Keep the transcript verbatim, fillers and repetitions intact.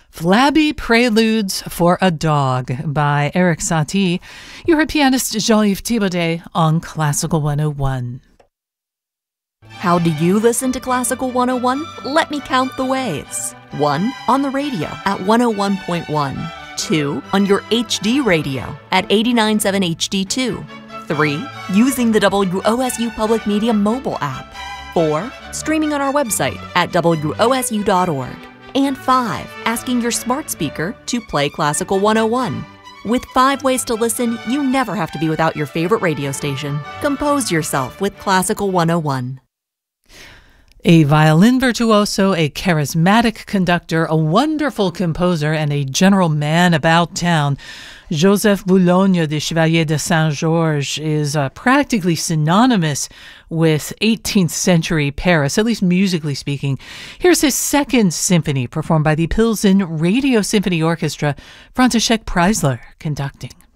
Flabby Preludes for a Dog by Erik Satie. You heard pianist Jean-Yves Thibaudet on Classical one oh one. How do you listen to Classical one oh one? Let me count the ways. one. On the radio at one oh one point one. two. On your H D radio at eighty-nine point seven H D two. three. Using the W O S U Public Media mobile app. four. Streaming on our website at W O S U dot org. And five. Asking your smart speaker to play Classical one oh one. With five ways to listen, you never have to be without your favorite radio station. Compose yourself with Classical one oh one. A violin virtuoso, a charismatic conductor, a wonderful composer, and a general man about town, Joseph Boulogne de Chevalier de Saint-Georges is uh, practically synonymous with eighteenth century Paris, at least musically speaking. Here's his second symphony performed by the Pilsen Radio Symphony Orchestra, František Preisler conducting.